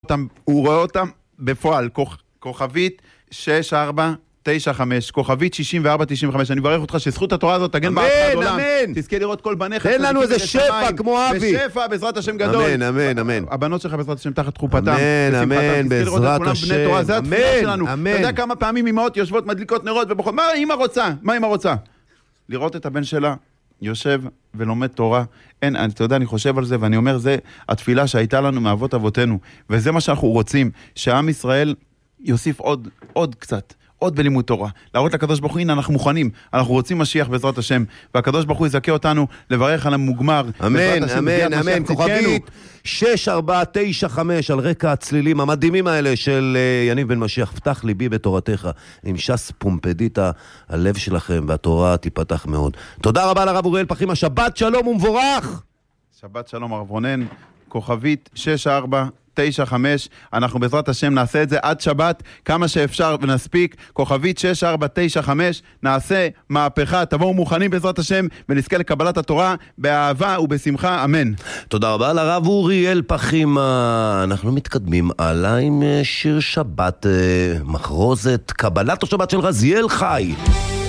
הוא רואה אותם בפועל, כוכבית 6495, כוכבית 6495, אני מברך אותך שזכות התורה הזאת תגן באחד עולם, תזכה לראות כל בניך, תן לנו איזה שפע כמו אבי, בשפע בעזרת השם גדול, אמן, אמן, אמן, הבנות שלך בעזרת השם תחת חופתם, אמן, אמן, בעזרת השם, זה התפילה שלנו, אתה יודע כמה פעמים אמהות יושבות מדליקות נרות ובוכות, מה אמא רוצה? לראות את הבן שלה יושב ולומד תורה, אתה יודע, אני חושב על זה ואני אומר, זה התפילה שהייתה לנו מאבות אבותינו, וזה מה שאנחנו רוצים, שהעם ישראל יוסיף עוד קצת, עוד בלימוד תורה, להראות לקדוש ברוך הוא, הנה אנחנו מוכנים, אנחנו רוצים משיח בעזרת השם, והקדוש ברוך הוא יזכה אותנו לברך על המוגמר, אמן, אמן, אמן, כוכבית 6495, על רקע הצלילים המדהימים האלה של יניב בן משיח, פתח ליבי בתורתך, עם שס פומפדית, הלב שלכם והתורה תיפתח מאוד. תודה רבה לרב אוריאל פחימה, שבת שלום ומבורך. שבת שלום הרב רונן, כוכבית 6495, אנחנו בעזרת השם נעשה את זה עד שבת כמה שאפשר ונספיק, כוכבית 6495, נעשה מהפכה, תבואו מוכנים בעזרת השם ונזכה לקבלת התורה באהבה ובשמחה, אמן. תודה רבה לרב אוריאל פחימה. אנחנו מתקדמים הלאה עם שיר שבת, מחרוזת קבלת השבת של רזיאל חי.